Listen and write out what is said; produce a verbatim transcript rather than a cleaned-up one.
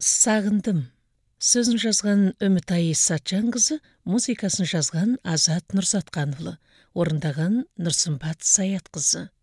Сағындым. Сөзін жазған Үмітай Сатжанқызы, музыкасын жазған Азат Нұрсатқанұлы, орындаған Нұрсымбат Саятқызы.